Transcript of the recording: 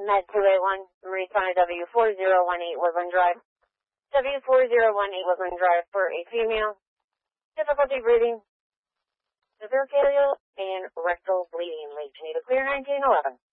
Med 281, responding W4018 Woodland Drive. W4018 Woodland Drive for a female. Difficulty breathing, severe galeal, and rectal bleeding. Late to need a clear 1911.